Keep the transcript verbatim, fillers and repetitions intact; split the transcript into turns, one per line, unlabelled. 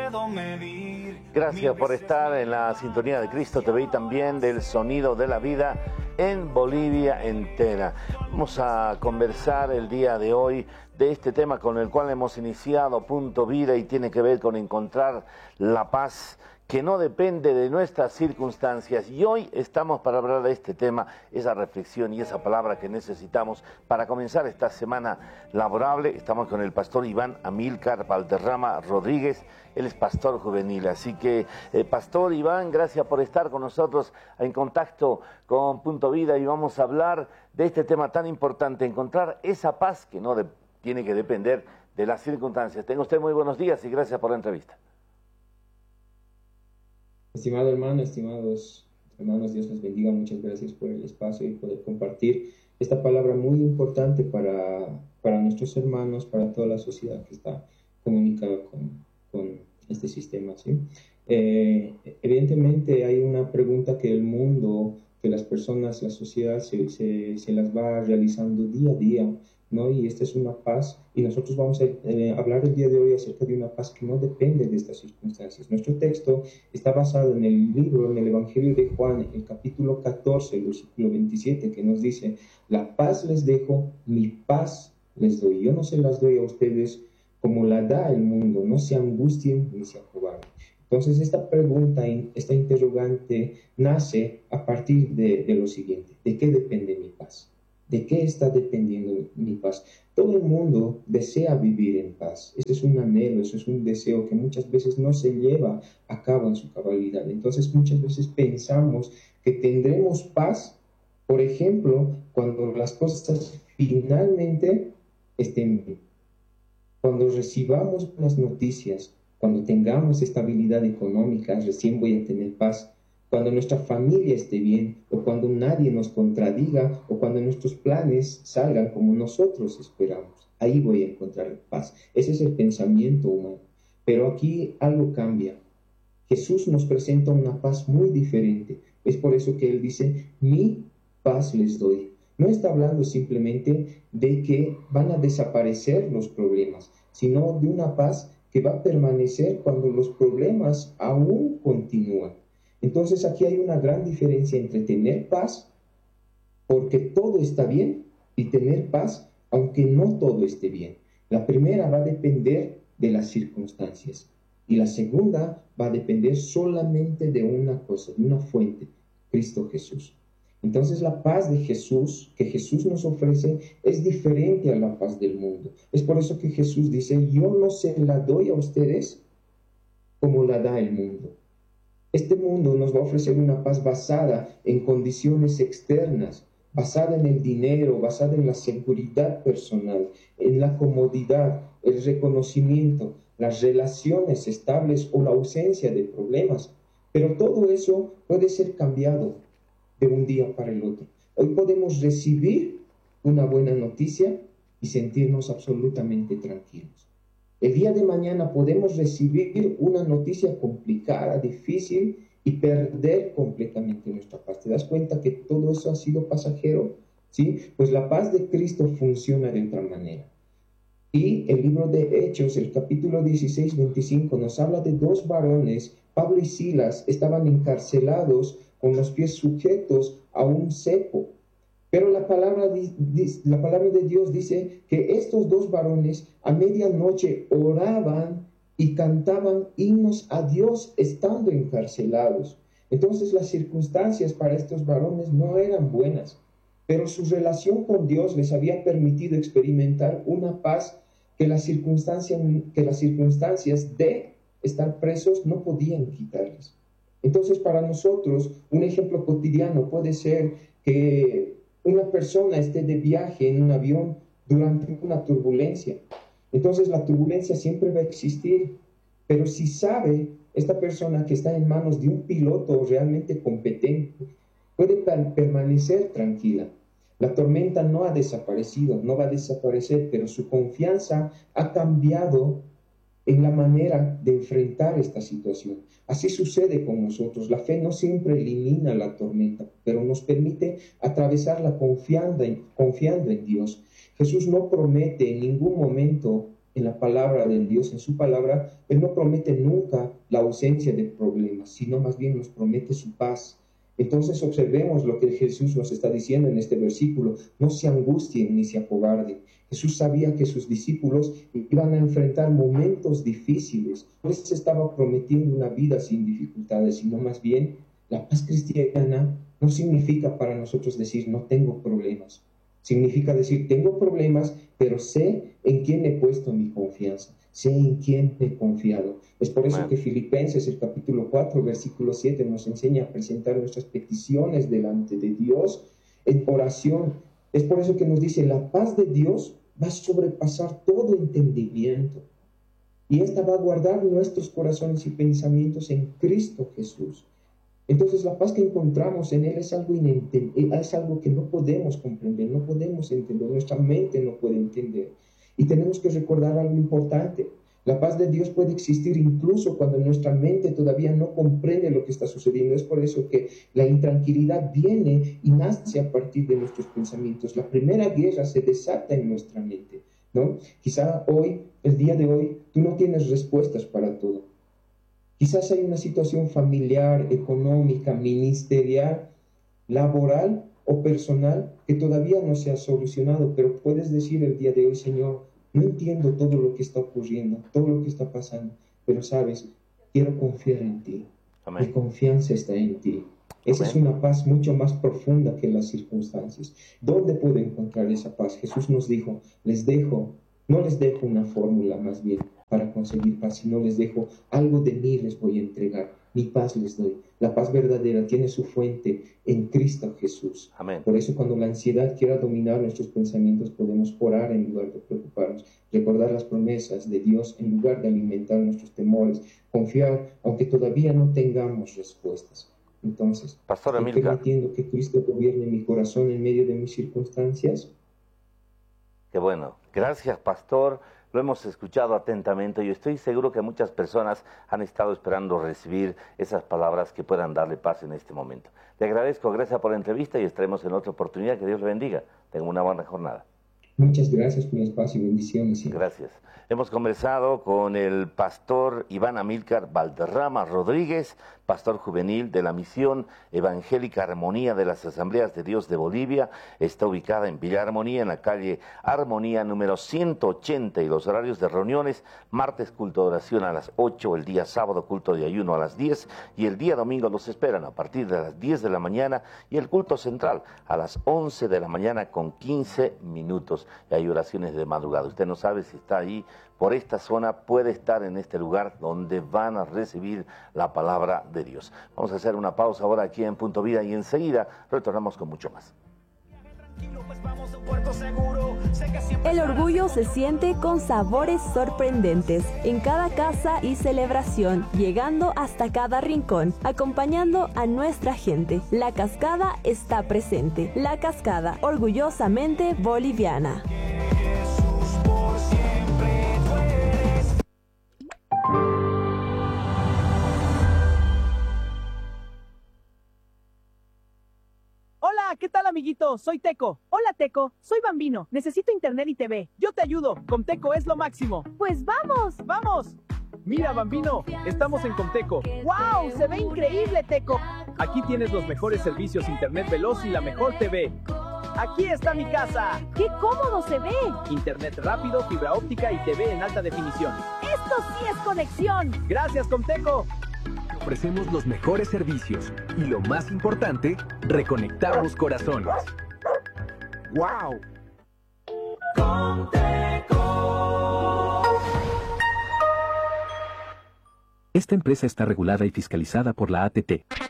puedo medir.
Gracias por estar en la sintonía de Cristo T V y también del Sonido de la Vida en Bolivia entera. Vamos a conversar el día de hoy de este tema con el cual hemos iniciado Punto Vida y tiene que ver con encontrar la paz que no depende de nuestras circunstancias. Y hoy estamos para hablar de este tema, esa reflexión y esa palabra que necesitamos para comenzar esta semana laborable. Estamos con el pastor Iván Amílcar Valderrama Rodríguez, él es pastor juvenil. Así que, eh, pastor Iván, gracias por estar con nosotros en contacto con Punto Vida y vamos a hablar de este tema tan importante, encontrar esa paz que no de, tiene que depender de las circunstancias. Tenga usted muy buenos días y gracias por la entrevista.
Estimado hermano, estimados hermanos, Dios les bendiga. Muchas gracias por el espacio y poder compartir esta palabra muy importante para, para nuestros hermanos, para toda la sociedad que está comunicada con, con este sistema, ¿sí? Eh, evidentemente hay una pregunta que el mundo, que las personas, la sociedad se, se, se las va realizando día a día, ¿no? Y esta es una paz, y nosotros vamos a eh, hablar el día de hoy acerca de una paz que no depende de estas circunstancias. Nuestro texto está basado en el libro, en el Evangelio de Juan, el capítulo catorce, el versículo veintisiete, que nos dice: la paz les dejo, mi paz les doy. Yo no se las doy a ustedes como la da el mundo, no se angustien ni se acobarden. Entonces esta pregunta, esta interrogante nace a partir de, de lo siguiente: ¿de qué depende mi paz? ¿De qué está dependiendo mi paz? Todo el mundo desea vivir en paz. Ese es un anhelo, eso es un deseo que muchas veces no se lleva a cabo en su cabalidad. Entonces muchas veces pensamos que tendremos paz, por ejemplo, cuando las cosas finalmente estén bien. Cuando recibamos las noticias, cuando tengamos estabilidad económica, recién voy a tener paz. Cuando nuestra familia esté bien, o cuando nadie nos contradiga, o cuando nuestros planes salgan como nosotros esperamos. Ahí voy a encontrar paz. Ese es el pensamiento humano. Pero aquí algo cambia. Jesús nos presenta una paz muy diferente. Es por eso que Él dice: mi paz les doy. No está hablando simplemente de que van a desaparecer los problemas, sino de una paz que va a permanecer cuando los problemas aún continúan. Entonces aquí hay una gran diferencia entre tener paz porque todo está bien y tener paz aunque no todo esté bien. La primera va a depender de las circunstancias y la segunda va a depender solamente de una cosa, de una fuente: Cristo Jesús. Entonces la paz de Jesús, que Jesús nos ofrece, es diferente a la paz del mundo. Es por eso que Jesús dice: yo no se la doy a ustedes como la da el mundo. Este mundo nos va a ofrecer una paz basada en condiciones externas, basada en el dinero, basada en la seguridad personal, en la comodidad, el reconocimiento, las relaciones estables o la ausencia de problemas. Pero todo eso puede ser cambiado de un día para el otro. Hoy podemos recibir una buena noticia y sentirnos absolutamente tranquilos. El día de mañana podemos recibir una noticia complicada, difícil, y perder completamente nuestra paz. ¿Te das cuenta que todo eso ha sido pasajero? ¿Sí? Pues la paz de Cristo funciona de otra manera. Y el libro de Hechos, el capítulo dieciséis, veinticinco, nos habla de dos varones. Pablo y Silas estaban encarcelados con los pies sujetos a un cepo. Pero la palabra, la palabra de Dios dice que estos dos varones a medianoche oraban y cantaban himnos a Dios estando encarcelados. Entonces las circunstancias para estos varones no eran buenas, pero su relación con Dios les había permitido experimentar una paz que las circunstancias, que las circunstancias de estar presos no podían quitarles. Entonces para nosotros un ejemplo cotidiano puede ser que una persona esté de viaje en un avión durante una turbulencia. Entonces la turbulencia siempre va a existir, pero si sabe esta persona que está en manos de un piloto realmente competente, puede permanecer tranquila. La tormenta no ha desaparecido, no va a desaparecer, pero su confianza ha cambiado en la manera de enfrentar esta situación. Así sucede con nosotros. La fe no siempre elimina la tormenta, pero nos permite atravesarla confiando en, confiando en Dios. Jesús no promete en ningún momento en la palabra de Dios, en su palabra, Él no promete nunca la ausencia de problemas, sino más bien nos promete su paz. Entonces observemos lo que Jesús nos está diciendo en este versículo: no se angustien ni se acobarden. Jesús sabía que sus discípulos iban a enfrentar momentos difíciles. No les estaba prometiendo una vida sin dificultades, sino más bien la paz cristiana no significa para nosotros decir no tengo problemas. Significa decir tengo problemas, pero sé en quién he puesto mi confianza, sé en quién he confiado. Es por eso que Filipenses, el capítulo cuatro, versículo siete, nos enseña a presentar nuestras peticiones delante de Dios en oración. Es por eso que nos dice: la paz de Dios va a sobrepasar todo entendimiento, y esta va a guardar nuestros corazones y pensamientos en Cristo Jesús. Entonces la paz que encontramos en Él es algo, es algo que no podemos comprender, no podemos entender, nuestra mente no puede entender. Y tenemos que recordar algo importante: la paz de Dios puede existir incluso cuando nuestra mente todavía no comprende lo que está sucediendo. Es por eso que la intranquilidad viene y nace a partir de nuestros pensamientos. La primera guerra se desata en nuestra mente, ¿no? Quizá hoy, el día de hoy, tú no tienes respuestas para todo. Quizás hay una situación familiar, económica, ministerial, laboral o personal que todavía no se ha solucionado, pero puedes decir el día de hoy: Señor, no entiendo todo lo que está ocurriendo, todo lo que está pasando, pero sabes, quiero confiar en ti. Amén. Mi confianza está en ti. Esa Amén. Es una paz mucho más profunda que las circunstancias. ¿Dónde puedo encontrar esa paz? Jesús nos dijo: les dejo, no les dejo una fórmula más bien para conseguir paz, sino les dejo algo de mí, les voy a entregar, mi paz les doy. La paz verdadera tiene su fuente en Cristo Jesús. Amén. Por eso cuando la ansiedad quiera dominar nuestros pensamientos, podemos orar en lugar de preocuparnos, recordar las promesas de Dios en lugar de alimentar nuestros temores, confiar aunque todavía no tengamos respuestas. Entonces,
Pastor
¿estoy
Amílcar,
permitiendo que Cristo gobierne mi corazón en medio de mis circunstancias?
Qué bueno. Gracias, Pastor. Lo hemos escuchado atentamente y estoy seguro que muchas personas han estado esperando recibir esas palabras que puedan darle paz en este momento. Te agradezco, gracias por la entrevista y estaremos en otra oportunidad. Que Dios le bendiga. Tenga una buena jornada.
Muchas gracias por el espacio y bendiciones.
Gracias. Hemos conversado con el pastor Iván Amílcar Valderrama Rodríguez, pastor juvenil de la Misión Evangélica Armonía de las Asambleas de Dios de Bolivia. Está ubicada en Villa Armonía, en la calle Armonía número ciento ochenta, y los horarios de reuniones: martes culto de oración a las ocho, el día sábado culto de ayuno a las diez, y el día domingo los esperan a partir de las diez de la mañana, y el culto central a las once de la mañana con quince minutos. Y hay oraciones de madrugada. Usted no sabe si está ahí por esta zona, puede estar en este lugar donde van a recibir la palabra de Dios. Vamos a hacer una pausa ahora aquí en Punto Vida y enseguida retornamos con mucho más.
El orgullo se siente con sabores sorprendentes en cada casa y celebración, llegando hasta cada rincón, acompañando a nuestra gente. La Cascada está presente. La Cascada, orgullosamente boliviana.
Hola, ¿qué tal, amiguito? Soy Teco. Hola, Teco. Soy Bambino. Necesito internet y T V. Yo te ayudo. Comteco es lo máximo.
Pues vamos.
¡Vamos! Mira, Bambino, estamos en Comteco.
¡Wow! Se ve increíble, Teco.
Aquí tienes los mejores servicios, internet veloz y la mejor T V. ¡Aquí está mi casa!
¡Qué cómodo se ve!
Internet rápido, fibra óptica y T V en alta definición.
¡Esto sí es conexión!
¡Gracias, Comteco!
Ofrecemos los mejores servicios y, lo más importante, reconectamos corazones. ¡Wow! Comteco. Esta empresa está regulada y fiscalizada por la A T T.